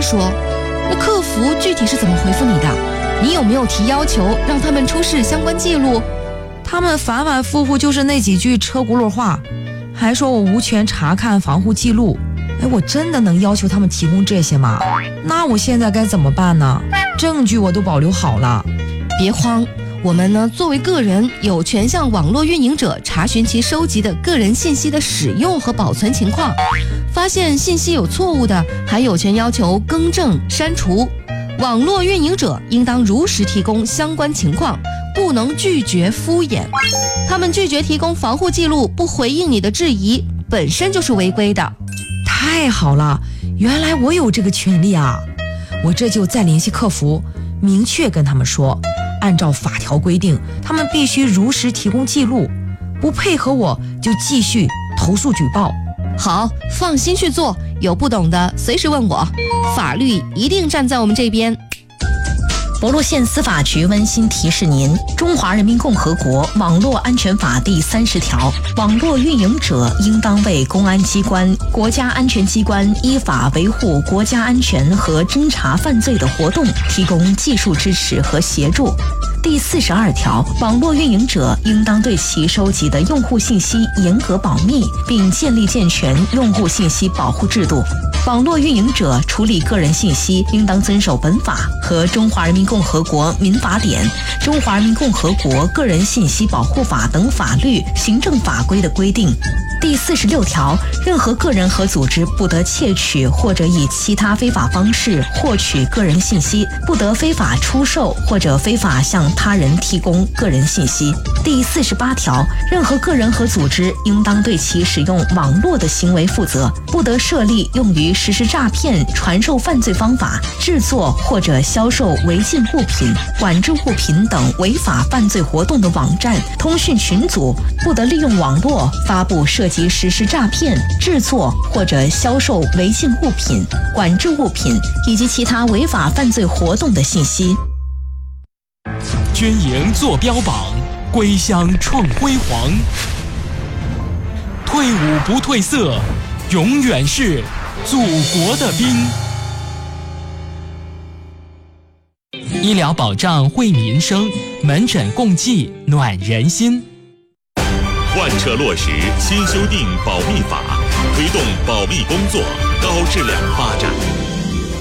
说，那客服具体是怎么回复你的？你有没有提要求让他们出示相关记录？ 他们反反复复就是那几句车轱辘话，还说我无权查看房户记录。我真的能要求他们提供这些吗？那我现在该怎么办呢？证据我都保留好了。 别慌，我们呢作为个人有权向网络运营者查询其收集的个人信息的使用和保存情况，发现信息有错误的，还有权要求更正删除。网络运营者应当如实提供相关情况，不能拒绝敷衍。他们拒绝提供房户记录，不回应你的质疑，本身就是违规的。 太好了，原来我有这个权利啊！我这就再联系客服，明确跟他们说，按照法条规定，他们必须如实提供记录，不配合我就继续投诉举报。 好，放心去做，有不懂的随时问我，法律一定站在我们这边。 博洛县司法局温馨提示您：中华人民共和国网络安全法第30条，网络运营者应当为公安机关、国家安全机关依法维护国家安全和侦查犯罪的活动提供技术支持和协助。第42条，网络运营者应当对其收集的用户信息严格保密，并建立健全用户信息保护制度。网络运营者处理个人信息应当遵守本法和中华人民共和国民法典、中华人民共和国个人信息保护法等法律、行政法规的规定。第46条，任何个人和组织不得窃取或者以其他非法方式获取个人信息，不得非法出售或者非法向他人提供个人信息。第48条，任何个人和组织应当对其使用网络的行为负责，不得设立用于实施诈骗、传授犯罪方法、制作或者销售违禁物品、管制物品等违法犯罪活动的网站、通讯群组，不得利用网络发布涉及实施诈骗、制作或者销售违禁物品、管制物品以及其他违法犯罪活动的信息。 军营坐标榜，归乡创辉煌，退伍不褪色，永远是祖国的兵。医疗保障惠民生，门诊共济暖人心。 贯彻落实新修订保密法，推动保密工作高质量发展。